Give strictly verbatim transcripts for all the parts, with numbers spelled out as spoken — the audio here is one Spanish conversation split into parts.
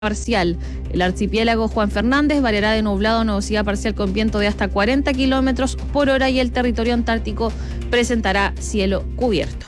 parcial. El archipiélago Juan Fernández variará de nublado a nubosidad parcial con viento de hasta cuarenta kilómetros por hora y el territorio antártico presentará cielo cubierto.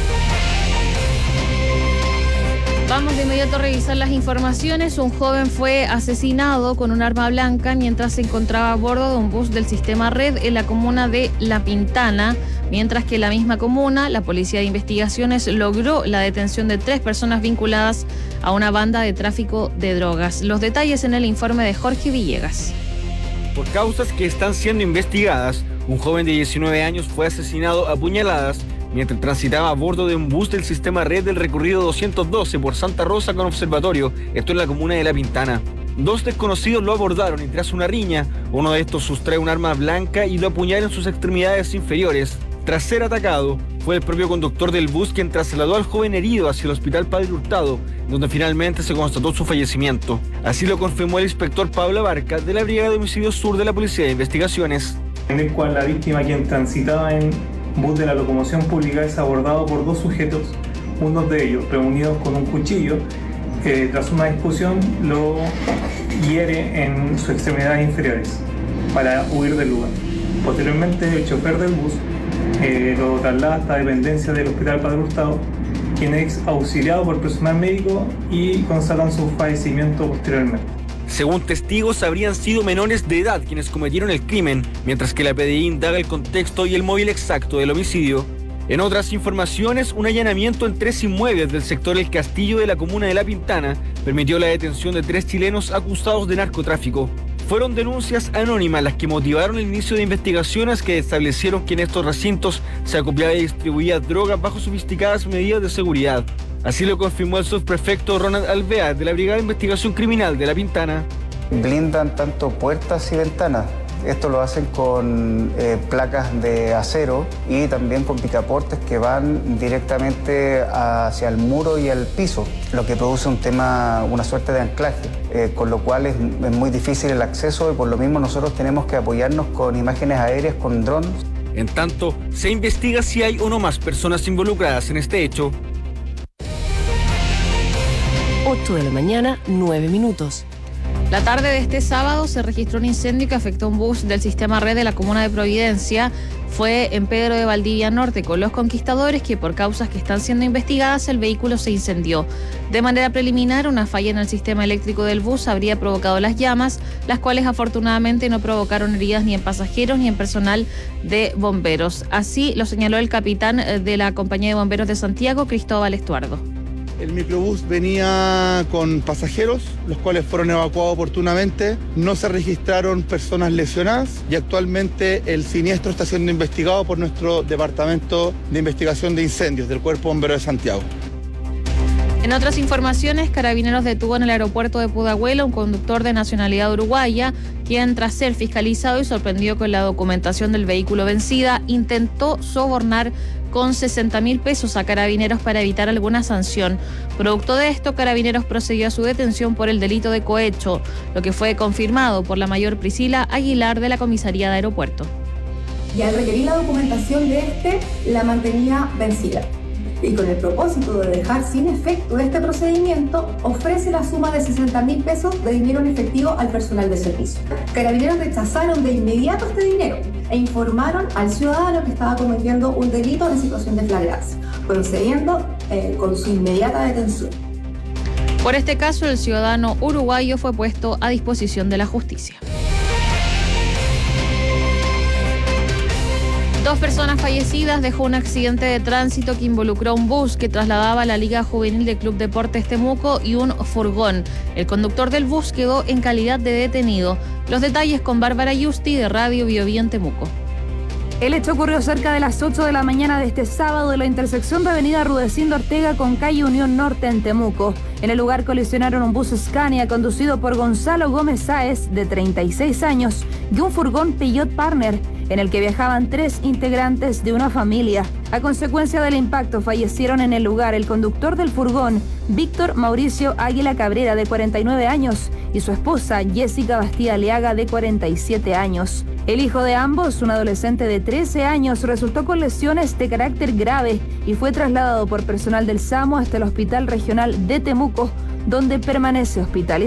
Vamos de inmediato a revisar las informaciones. Un joven fue asesinado con un arma blanca mientras se encontraba a bordo de un bus del sistema Red en la comuna de La Pintana, mientras que en la misma comuna la Policía de Investigaciones logró la detención de tres personas vinculadas a una banda de tráfico de drogas. Los detalles en el informe de Jorge Villegas. Por causas que están siendo investigadas, un joven de diecinueve años fue asesinado a puñaladas mientras transitaba a bordo de un bus del sistema Red del recorrido doscientos doce por Santa Rosa con Observatorio, esto en la comuna de La Pintana. Dos desconocidos lo abordaron y tras una riña, uno de estos sustrae un arma blanca y lo apuñala en sus extremidades inferiores. Tras ser atacado, fue el propio conductor del bus quien trasladó al joven herido hacia el hospital Padre Hurtado, donde finalmente se constató su fallecimiento. Así lo confirmó el inspector Pablo Abarca de la Brigada de Homicidios Sur de la Policía de Investigaciones. En el cual la víctima, quien transitaba en bus de la locomoción pública, es abordado por dos sujetos, uno de ellos reunidos con un cuchillo, que tras una discusión lo hiere en sus extremidades inferiores para huir del lugar. Posteriormente, el chofer del bus eh, lo traslada hasta dependencia del Hospital Padre Hurtado, quien es auxiliado por personal médico y constatan su fallecimiento posteriormente. Según testigos, habrían sido menores de edad quienes cometieron el crimen, mientras que la P D I indaga el contexto y el móvil exacto del homicidio. En otras informaciones, un allanamiento en tres inmuebles del sector El Castillo de la comuna de La Pintana permitió la detención de tres chilenos acusados de narcotráfico. Fueron denuncias anónimas las que motivaron el inicio de investigaciones que establecieron que en estos recintos se acopiaba y distribuía drogas bajo sofisticadas medidas de seguridad. Así lo confirmó el subprefecto Ronald Alvear de la Brigada de Investigación Criminal de La Pintana. Blindan tanto puertas y ventanas. Esto lo hacen con eh, placas de acero y también con picaportes que van directamente hacia el muro y al piso, lo que produce un tema, una suerte de anclaje, eh, con lo cual es, es muy difícil el acceso y por lo mismo nosotros tenemos que apoyarnos con imágenes aéreas, con drones. En tanto, se investiga si hay o no más personas involucradas en este hecho. ocho de la mañana, nueve minutos. La tarde de este sábado se registró un incendio que afectó un bus del sistema Red de la comuna de Providencia. Fue en Pedro de Valdivia Norte con Los Conquistadores, que por causas que están siendo investigadas el vehículo se incendió. De manera preliminar, una falla en el sistema eléctrico del bus habría provocado las llamas, las cuales afortunadamente no provocaron heridas ni en pasajeros ni en personal de bomberos. Así lo señaló el capitán de la Compañía de Bomberos de Santiago, Cristóbal Estuardo. El microbús venía con pasajeros, los cuales fueron evacuados oportunamente. No se registraron personas lesionadas y actualmente el siniestro está siendo investigado por nuestro Departamento de Investigación de Incendios del Cuerpo Bombero de Santiago. En otras informaciones, Carabineros detuvo en el aeropuerto de Pudahuel a un conductor de nacionalidad uruguaya, quien tras ser fiscalizado y sorprendido con la documentación del vehículo vencida, intentó sobornar con sesenta mil pesos a Carabineros para evitar alguna sanción. Producto de esto, Carabineros procedió a su detención por el delito de cohecho, lo que fue confirmado por la mayor Priscila Aguilar de la Comisaría de Aeropuerto. Y al requerir la documentación de este, la mantenía vencida. Y con el propósito de dejar sin efecto este procedimiento, ofrece la suma de sesenta mil pesos de dinero en efectivo al personal de servicio. Carabineros rechazaron de inmediato este dinero e informaron al ciudadano que estaba cometiendo un delito en situación de flagrancia, procediendo eh, con su inmediata detención. Por este caso, el ciudadano uruguayo fue puesto a disposición de la justicia. Dos personas fallecidas dejó un accidente de tránsito que involucró un bus que trasladaba a la Liga Juvenil del Club Deportes Temuco y un furgón. El conductor del bus quedó en calidad de detenido. Los detalles con Bárbara Yusti de Radio Biobío en Temuco. El hecho ocurrió cerca de las ocho de la mañana de este sábado en la intersección de avenida Rudecindo Ortega con calle Unión Norte en Temuco. En el lugar colisionaron un bus Scania conducido por Gonzalo Gómez Sáez, de treinta y seis años, y un furgón Peugeot Partner, en el que viajaban tres integrantes de una familia. A consecuencia del impacto fallecieron en el lugar el conductor del furgón, Víctor Mauricio Águila Cabrera, de cuarenta y nueve años, y su esposa, Jessica Bastida Aliaga, de cuarenta y siete años. El hijo de ambos, un adolescente de trece años, resultó con lesiones de carácter grave y fue trasladado por personal del SAMU hasta el Hospital Regional de Temuco, donde permanece hospitalizado.